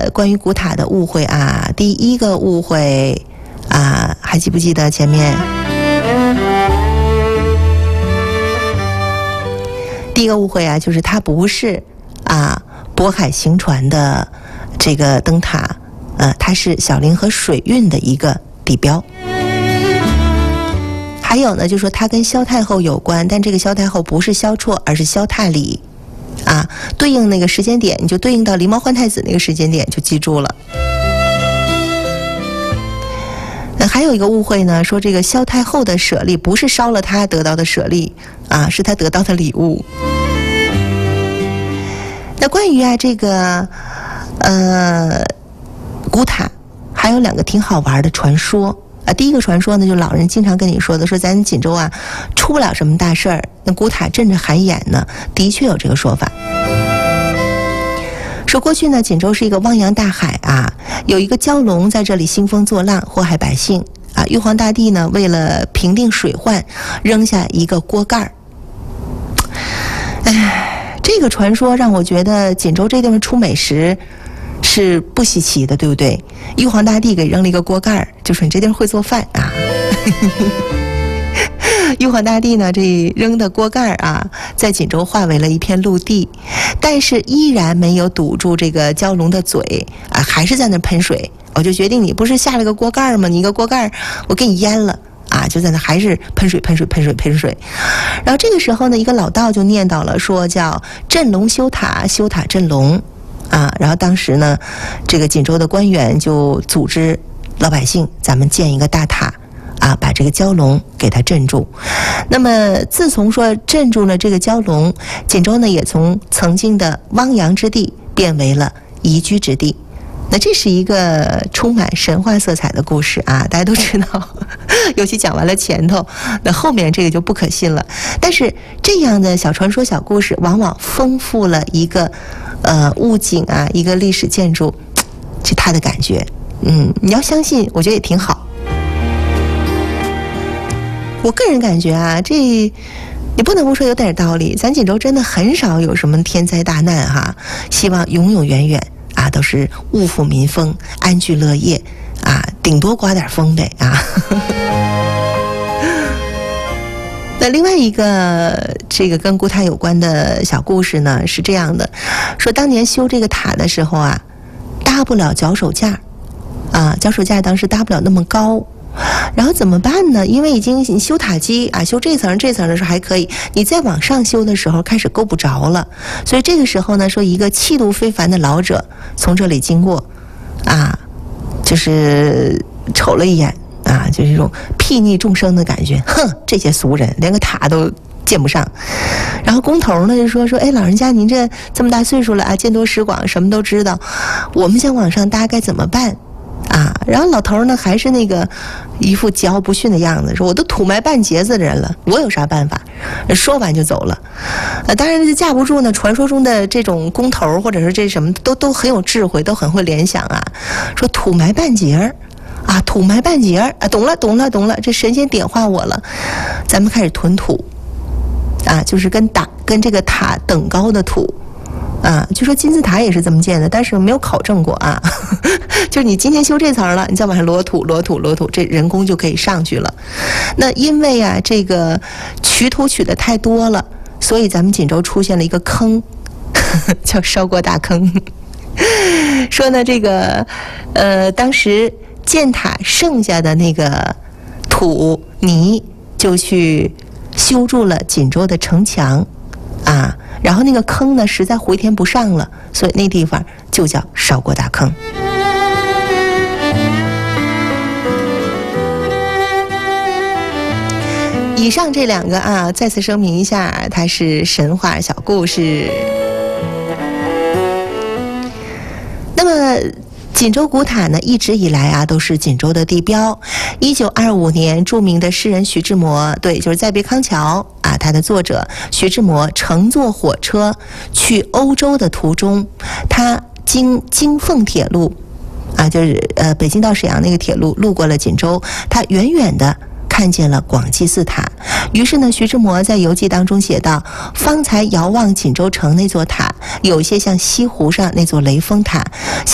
个关于古塔的误会啊，第一个误会啊，还记不记得前面？第一个误会啊，就是它不是啊渤海行船的这个灯塔，它是小凌河水运的一个地标。还有呢，就说它跟萧太后有关，但这个萧太后不是萧绰，而是萧太里啊，对应那个时间点，你就对应到狸猫换太子那个时间点就记住了。还有一个误会呢，说这个萧太后的舍利不是烧了她得到的舍利啊，是她得到的礼物。那关于啊这个古塔还有2个挺好玩的传说啊。第一个传说呢，就老人经常跟你说的，说咱锦州啊出不了什么大事儿，那古塔镇着海眼呢，的确有这个说法。说过去呢，锦州是一个汪洋大海啊，有一个蛟龙在这里兴风作浪，祸害百姓啊。玉皇大帝呢，为了平定水患，扔下一个锅盖儿。这个传说让我觉得锦州这地方出美食是不稀奇的，对不对？玉皇大帝给扔了一个锅盖儿，就说你这地方会做饭啊。玉皇大帝呢，这扔的锅盖啊，在锦州化为了一片陆地，但是依然没有堵住这个蛟龙的嘴啊，还是在那喷水。我就决定，你不是下了个锅盖吗？你一个锅盖我给你淹了啊！就在那还是喷水。然后这个时候呢，一个老道就念叨了，说叫镇龙修塔，修塔镇龙啊。然后当时呢，这个锦州的官员就组织老百姓，咱们建一个大塔啊，把这个蛟龙给它镇住。那么自从说镇住了这个蛟龙，锦州呢也从曾经的汪洋之地变为了宜居之地。那这是一个充满神话色彩的故事啊，大家都知道，尤其讲完了前头，那后面这个就不可信了。但是这样的小传说、小故事，往往丰富了一个物景啊，一个历史建筑，就它的感觉。你要相信，我觉得也挺好。我个人感觉啊，这你不能不说有点道理。咱锦州真的很少有什么天灾大难哈，希望永永远远啊都是物阜民丰、安居乐业啊，顶多刮点风呗啊。那另外一个这个跟古塔有关的小故事呢，是这样的，说当年修这个塔的时候啊，搭不了脚手架啊，脚手架当时搭不了那么高。然后怎么办呢？因为已经你修塔基啊，修这层的时候还可以，你再往上修的时候开始够不着了。所以这个时候呢，说一个气度非凡的老者从这里经过啊，就是瞅了一眼啊，就是这种睥睨众生的感觉，哼，这些俗人连个塔都见不上。然后工头呢就说哎，老人家您这么大岁数了啊，见多识广，什么都知道，我们想往上搭该怎么办啊？然后老头呢还是那个一副桀骜不驯的样子，说我都土埋半截子的人了，我有啥办法？说完就走了。当然架不住呢，传说中的这种工头或者是这什么都很有智慧，都很会联想啊。说土埋半截儿啊，土埋半截儿啊，懂了，这神仙点化我了，咱们开始囤土啊，就是跟这个塔等高的土。啊，据说金字塔也是这么建的，但是没有考证过啊。就是你今天修这层了，你再往上摞土，这人工就可以上去了。那因为啊，这个取土取的太多了，所以咱们锦州出现了一个坑，叫烧锅大坑。说呢，这个当时建塔剩下的那个土泥，就去修筑了锦州的城墙啊。然后那个坑呢，实在回填不上了，所以那地方就叫烧锅大坑。以上这2个啊，再次声明一下，它是神话小故事。那么锦州古塔呢，一直以来啊都是锦州的地标。1925年，著名的诗人徐志摩，对，就是《再别康桥》啊，他的作者徐志摩乘坐火车去欧洲的途中，他经京凤铁路啊，就是北京到沈阳那个铁路，路过了锦州，他远远的看见了广济寺塔。于是呢，徐志摩在游记当中写道：方才遥望锦州城那座塔，有些像西湖上那座雷峰塔，像